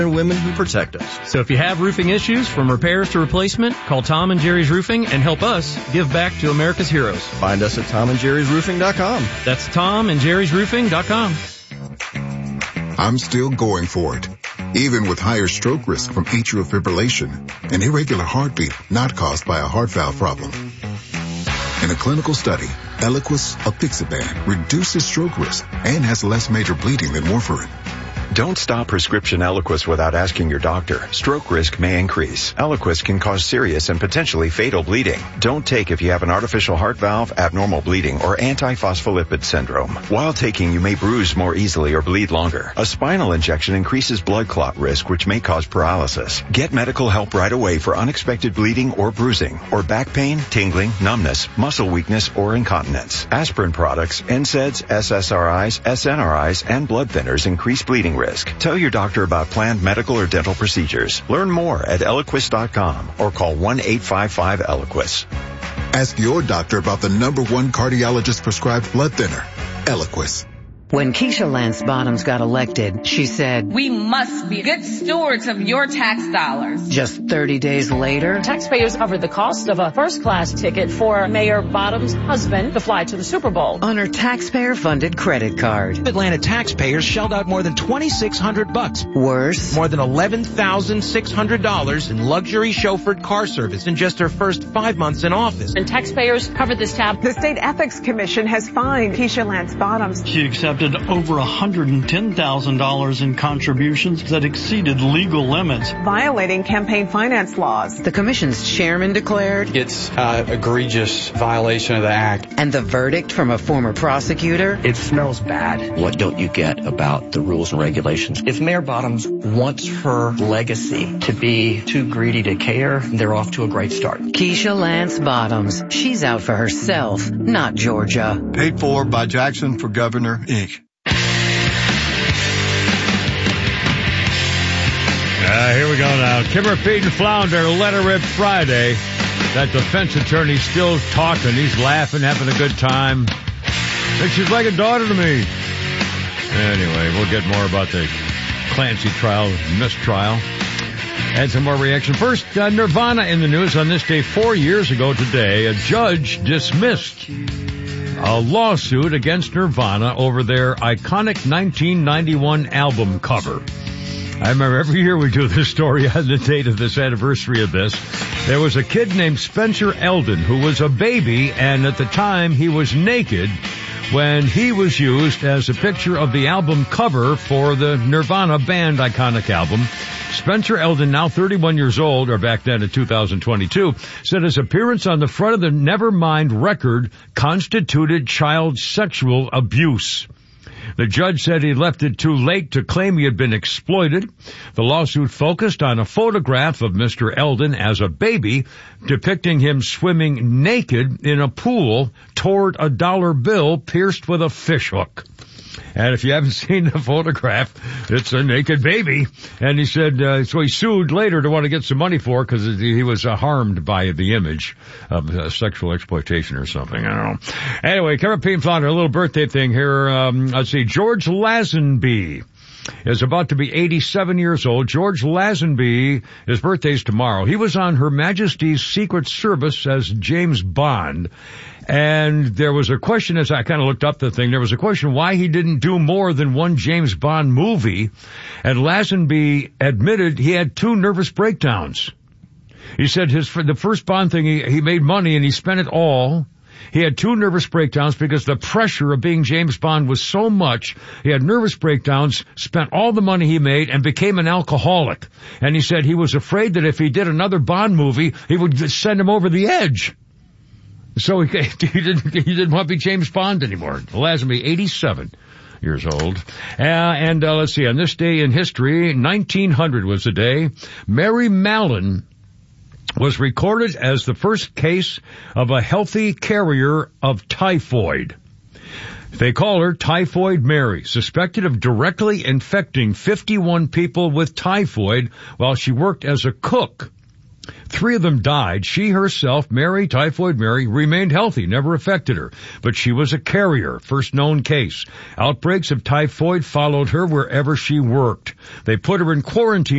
and women who protect us. So if you have roofing issues, from repairs to replacement, call Tom and Jerry's Roofing and help us give back to America's heroes. Find us at tomandjerrysroofing.com. That's tomandjerrysroofing.com. I'm still going for it, even with higher stroke risk from atrial fibrillation, an irregular heartbeat not caused by a heart valve problem. In a clinical study, Eliquis apixaban reduces stroke risk and has less major bleeding than warfarin. Don't stop prescription Eliquis without asking your doctor. Stroke risk may increase. Eliquis can cause serious and potentially fatal bleeding. Don't take if you have an artificial heart valve, abnormal bleeding, or antiphospholipid syndrome. While taking, you may bruise more easily or bleed longer. A spinal injection increases blood clot risk, which may cause paralysis. Get medical help right away for unexpected bleeding or bruising, or back pain, tingling, numbness, muscle weakness, or incontinence. Aspirin products, NSAIDs, SSRIs, SNRIs, and blood thinners increase bleeding risk. Tell your doctor about planned medical or dental procedures. Learn more at Eliquis.com or call 1-855-ELIQUIS. Ask your doctor about the #1 cardiologist prescribed blood thinner, Eliquis. When Keisha Lance Bottoms got elected, she said, "We must be good stewards of your tax dollars." Just 30 days later, taxpayers covered the cost of a first-class ticket for Mayor Bottoms' husband to fly to the Super Bowl on her taxpayer-funded credit card. Atlanta taxpayers shelled out more than $2,600. Worse, more than $11,600 in luxury chauffeured car service in just her first 5 months in office. And taxpayers covered this tab. The State Ethics Commission has fined Keisha Lance Bottoms. She accepted over $110,000 in contributions that exceeded legal limits, violating campaign finance laws. The commission's chairman declared it's an egregious violation of the act. And the verdict from a former prosecutor? It smells bad. What don't you get about the rules and regulations? If Mayor Bottoms wants her legacy to be too greedy to care, they're off to a great start. Keisha Lance Bottoms. She's out for herself, not Georgia. Paid for by Jackson for Governor, Inc. Here we go now. Kimmer Pete and Flounder, Letter Rip Friday. That defense attorney's still talking. He's laughing, having a good time. And she's like a daughter to me. Anyway, we'll get more about the Clancy trial, mistrial. And some more reaction. First, Nirvana in the news on this day 4 years ago today. A judge dismissed a lawsuit against Nirvana over their iconic 1991 album cover. I remember every year we do this story on the date of this anniversary of this. There was a kid named Spencer Eldon who was a baby, and at the time he was naked when he was used as a picture of the album cover for the Nirvana band iconic album. Spencer Eldon, now 31 years old, or back then in 2022, said his appearance on the front of the Nevermind record constituted child sexual abuse. The judge said he left it too late to claim he had been exploited. The lawsuit focused on a photograph of Mr. Eldon as a baby, depicting him swimming naked in a pool toward a dollar bill pierced with a fishhook. And if you haven't seen the photograph, it's a naked baby. And he said, so he sued later to want to get some money for it because he was harmed by the image of sexual exploitation or something. I don't know. Anyway, Kevin P. and Flounder, a little birthday thing here. Let's see. George Lazenby is about to be 87 years old. George Lazenby, his birthday's tomorrow. He was on Her Majesty's Secret Service as James Bond. And there was a question, as I kind of looked up the thing, there was a question why he didn't do more than one James Bond movie. And Lazenby admitted he had 2 nervous breakdowns. He said the first Bond thing, he made money and he spent it all. He had 2 nervous breakdowns because the pressure of being James Bond was so much. He had nervous breakdowns, spent all the money he made, and became an alcoholic. And he said he was afraid that if he did another Bond movie, he would send him over the edge. So he didn't want to be James Bond anymore. Lazenby, 87 years old. And let's see, on this day in history, 1900 was the day, Mary Mallon was recorded as the first case of a healthy carrier of typhoid. They call her Typhoid Mary, suspected of directly infecting 51 people with typhoid while she worked as a cook. 3 of them died. She herself, Mary, Typhoid Mary, remained healthy, never affected her. But she was a carrier, first known case. Outbreaks of typhoid followed her wherever she worked. They put her in quarantine